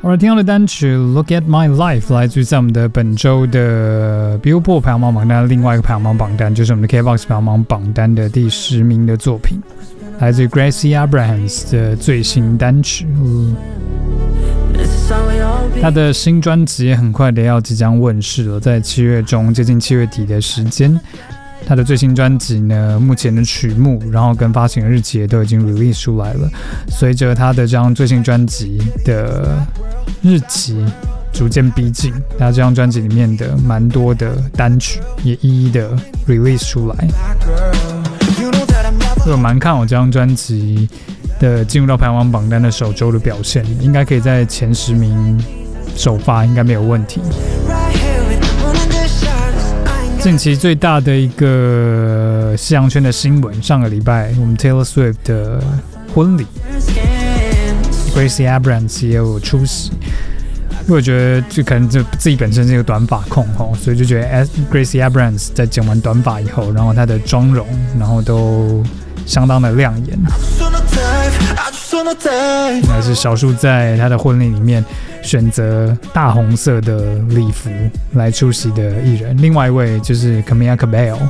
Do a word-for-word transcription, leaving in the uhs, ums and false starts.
我听到的单曲 Look at My Life 来自于在我们的本周的 Billboard 排行榜榜单另外一个排行榜榜单，就是我们的 K B O X 排行榜榜单的第十名的作品，来自于 Gracie Abrams 的最新单曲。嗯，他的新专辑也很快的要即将问世了，在七月中接近七月底的时间。他的最新专辑呢，目前的曲目，然后跟发行日期也都已经 release 出来了。随着他的这张最新专辑的日期逐渐逼近，他这张专辑里面的蛮多的单曲也一一的 release 出来。所以我蛮看我这张专辑的进入到排行榜榜单的首周的表现，应该可以在前十名首发，应该没有问题。近期最大的一个西洋圈的新闻，上个礼拜我们 Taylor Swift 的婚礼 ，Gracie Abrams 也有出席。因为我觉得就可能就自己本身是一个短发控吼，所以就觉得 Gracie Abrams 在剪完短发以后，然后她的妆容，然后都相当的亮眼。还是少数在她的婚礼里面选择大红色的礼服来出席的艺人。另外一位就是 Camila Cabello，